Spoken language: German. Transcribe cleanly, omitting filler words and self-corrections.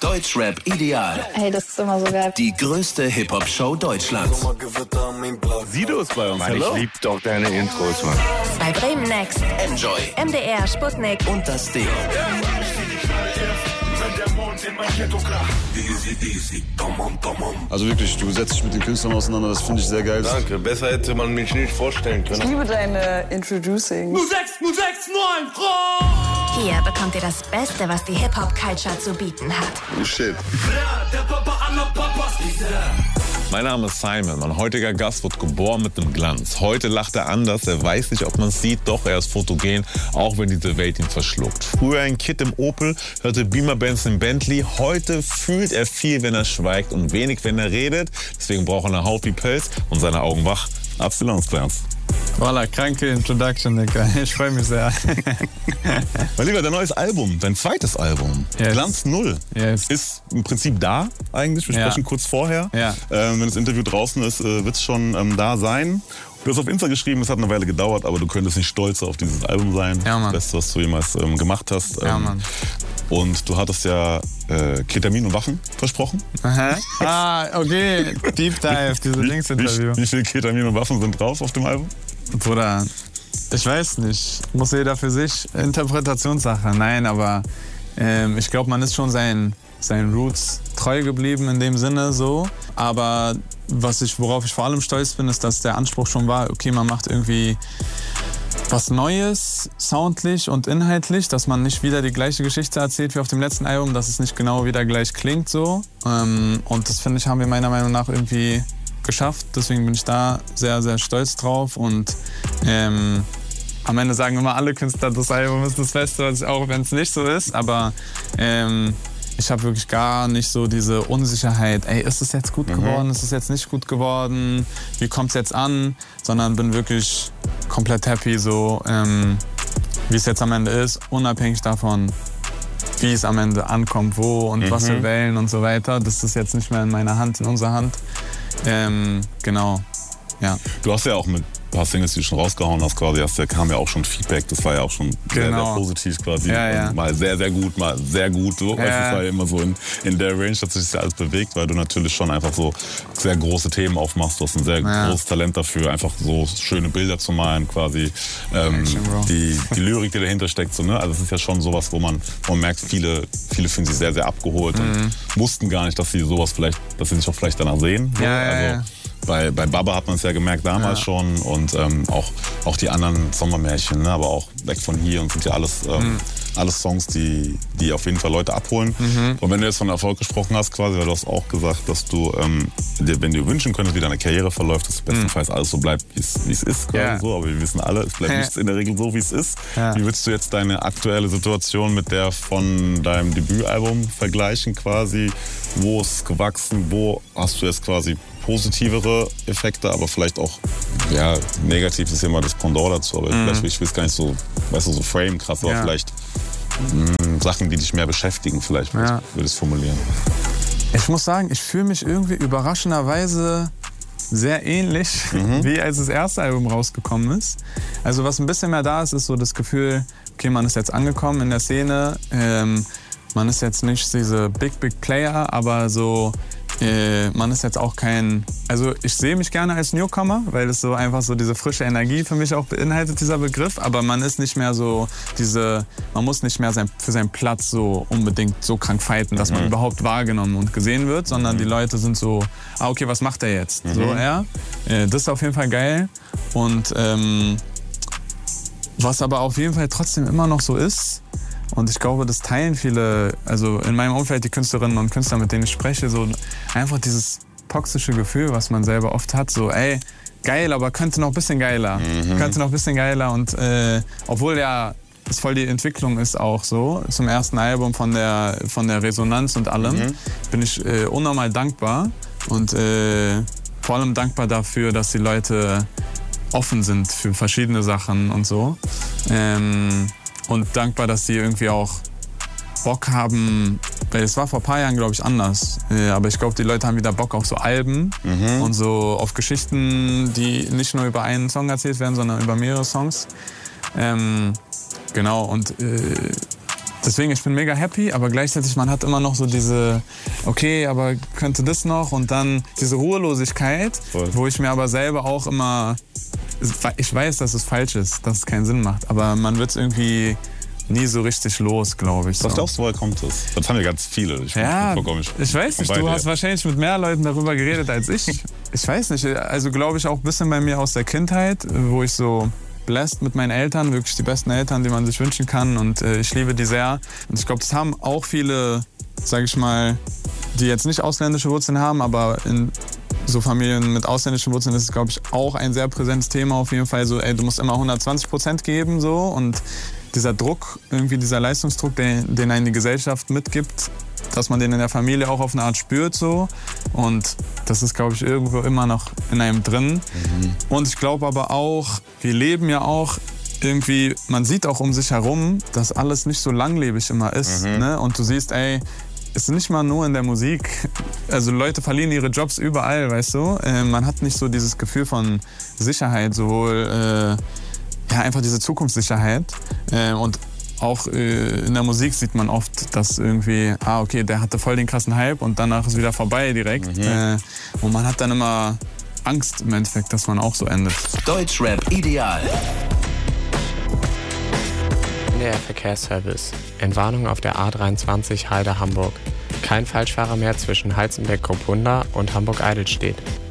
Deutschrap ideal. Hey, das ist immer so geil. Die größte Hip-Hop-Show Deutschlands. Sido ist bei uns. Mann, ich lieb doch deine Intros, Mann. Bei Bremen Next, Enjoy MDR, Sputnik und das Ding. Also wirklich, du setzt dich mit den Künstlern auseinander, das finde ich sehr geil. Danke, besser hätte man mich nicht vorstellen können. Ich liebe deine Introducing. 0609, Hier bekommt ihr das Beste, was die Hip-Hop-Culture zu bieten hat. Oh shit. Mein Name ist Simon, mein heutiger Gast wird geboren mit einem Glanz. Heute lacht er anders, er weiß nicht, ob man es sieht, doch er ist fotogen, auch wenn diese Welt ihn verschluckt. Früher ein Kid im Opel, hörte Beamer-Bands im Bentley, heute fühlt er viel, wenn er schweigt und wenig, wenn er redet. Deswegen braucht er eine Haut wie Pelz und seine Augen wach. Abstinenzglanz. Voila, kranke Introduction, Digga. Ich freue mich sehr. Mein Lieber, dein neues Album, dein zweites Album, Yes. Glanz 0, Yes. ist im Prinzip da eigentlich. Wir sprechen kurz vorher. Ja. Wenn das Interview draußen ist, wird es schon da sein. Du hast auf Insta geschrieben, es hat eine Weile gedauert, aber du könntest nicht stolz auf dieses Album sein. Ja, Mann. Das Beste, was du jemals gemacht hast. Ja, Mann. Und du hattest ja Ketamin und Waffen versprochen. Aha. Ah, okay. Deep Dive, diese Links-Interview. Wie viel Ketamin und Waffen sind drauf auf dem Album? Bruder, ich weiß nicht. Muss jeder für sich. Interpretationssache. Nein, aber ich glaube, man ist schon seinen Roots treu geblieben in dem Sinne so. Aber worauf ich vor allem stolz bin, ist, dass der Anspruch schon war, okay, man macht irgendwie was Neues, soundlich und inhaltlich, dass man nicht wieder die gleiche Geschichte erzählt wie auf dem letzten Album, dass es nicht genau wieder gleich klingt so. Und das, finde ich, haben wir meiner Meinung nach irgendwie geschafft. Deswegen bin ich da sehr, sehr stolz drauf. Und am Ende sagen immer alle Künstler, das Album ist das Beste, auch wenn es nicht so ist. Aber ich habe wirklich gar nicht so diese Unsicherheit, ey, ist es jetzt gut geworden, ist es jetzt nicht gut geworden, wie kommt es jetzt an? Sondern bin wirklich komplett happy, so wie es jetzt am Ende ist, unabhängig davon, wie es am Ende ankommt, wo und was für Wellen und so weiter. Das ist jetzt nicht mehr in meiner Hand, in unserer Hand. Genau, ja. Du hast ja auch mit ein paar Singles, die du schon rausgehauen hast, quasi, kam ja auch schon Feedback, das war ja auch schon sehr, sehr positiv quasi. Ja. Mal sehr, sehr gut, mal sehr gut. So. Ja. Es war ja immer so in der Range, dass sich das alles bewegt, weil du natürlich schon einfach so sehr große Themen aufmachst. Du hast ein sehr großes Talent dafür, einfach so schöne Bilder zu malen quasi. Die Lyrik, die dahinter steckt. So, ne? Also es ist ja schon sowas, wo man merkt, viele fühlen sich sehr, sehr abgeholt und wussten gar nicht, dass sie sich auch vielleicht danach sehen. So. Also, bei Baba hat man es ja gemerkt damals schon und auch die anderen Sommermärchen, ne? Aber auch Weg von hier und sind ja alles Songs, die auf jeden Fall Leute abholen. Und wenn du jetzt von Erfolg gesprochen hast quasi, weil du hast auch gesagt, dass du, wenn du wünschen könntest, wie deine Karriere verläuft, dass bestenfalls alles so bleibt, wie es ist quasi so, aber wir wissen alle, es bleibt nicht in der Regel so, wie es ist. Wie würdest du jetzt deine aktuelle Situation mit der von deinem Debütalbum vergleichen quasi? Wo ist es gewachsen? Wo hast du jetzt quasi positivere Effekte, aber vielleicht auch, negativ ist ja immer das Pendant dazu, aber vielleicht, ich will es gar nicht so, weißt du, so Frame krass, aber vielleicht Sachen, die dich mehr beschäftigen, vielleicht würde ich es formulieren. Ich muss sagen, ich fühle mich irgendwie überraschenderweise sehr ähnlich, wie als das erste Album rausgekommen ist. Also was ein bisschen mehr da ist, ist so das Gefühl, okay, man ist jetzt angekommen in der Szene, man ist jetzt nicht diese Big Player, aber so man ist jetzt auch also ich sehe mich gerne als Newcomer, weil es so einfach so diese frische Energie für mich auch beinhaltet, dieser Begriff, aber man ist nicht mehr so man muss nicht mehr für seinen Platz so unbedingt so krank fighten, dass man überhaupt wahrgenommen und gesehen wird, sondern die Leute sind so, okay, was macht er jetzt? So, das ist auf jeden Fall geil und was aber auf jeden Fall trotzdem immer noch so ist, und ich glaube, das teilen viele, also in meinem Umfeld die Künstlerinnen und Künstler, mit denen ich spreche, so einfach dieses toxische Gefühl, was man selber oft hat, so ey, geil, aber könnte noch ein bisschen geiler. Könnte noch ein bisschen geiler und obwohl das voll die Entwicklung ist auch so, zum ersten Album von der Resonanz und allem, bin ich unnormal dankbar und vor allem dankbar dafür, dass die Leute offen sind für verschiedene Sachen und so. Und dankbar, dass sie irgendwie auch Bock haben, weil es war vor ein paar Jahren, glaube ich, anders. Aber ich glaube, die Leute haben wieder Bock auf so Alben und so auf Geschichten, die nicht nur über einen Song erzählt werden, sondern über mehrere Songs. Genau, und deswegen, ich bin mega happy, aber gleichzeitig, man hat immer noch so diese, okay, aber könnte das noch? Und dann diese Ruhelosigkeit, wo ich mir aber selber auch immer, ich weiß, dass es falsch ist, dass es keinen Sinn macht, aber man wird es irgendwie nie so richtig los, glaube ich. So. Was glaubst du, woher kommt das? Das haben ja ganz viele. Ich weiß nicht, du hast wahrscheinlich mit mehr Leuten darüber geredet als ich. Ich weiß nicht, also glaube ich auch ein bisschen bei mir aus der Kindheit, wo ich so blessed mit meinen Eltern, wirklich die besten Eltern, die man sich wünschen kann und ich liebe die sehr. Und ich glaube, das haben auch viele, sage ich mal, die jetzt nicht ausländische Wurzeln haben, aber in so Familien mit ausländischen Wurzeln ist es, glaube ich, auch ein sehr präsentes Thema auf jeden Fall. So, ey, du musst immer 120% geben so und dieser Druck, irgendwie dieser Leistungsdruck, den einen die Gesellschaft mitgibt, dass man den in der Familie auch auf eine Art spürt so. Und das ist, glaube ich, irgendwo immer noch in einem drin. Und ich glaube aber auch, wir leben ja auch irgendwie, man sieht auch um sich herum, dass alles nicht so langlebig immer ist. Ne? Und du siehst, ey, es ist nicht mal nur in der Musik. Also Leute verlieren ihre Jobs überall, weißt du. Man hat nicht so dieses Gefühl von Sicherheit, sowohl einfach diese Zukunftssicherheit. Und auch in der Musik sieht man oft, dass irgendwie, okay, der hatte voll den krassen Hype und danach ist wieder vorbei direkt. Und man hat dann immer Angst im Endeffekt, dass man auch so endet. Deutschrap ideal. Der Verkehrsservice. Entwarnung auf der A23 Halde Hamburg. Kein Falschfahrer mehr zwischen Halzenbeck-Kopunda und Hamburg-Eidelstedt.